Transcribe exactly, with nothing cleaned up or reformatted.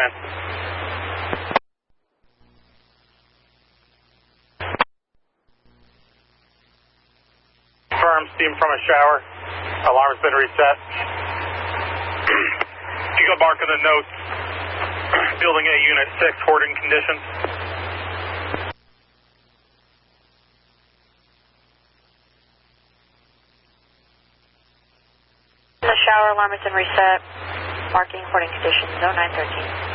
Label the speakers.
Speaker 1: command. Confirm, steam from a shower. Alarm's been reset. Eagle Bark in the notes. Building A, Unit six, hoarding conditions.
Speaker 2: The shower alarm has been reset. Marking hoarding conditions, oh nine thirteen.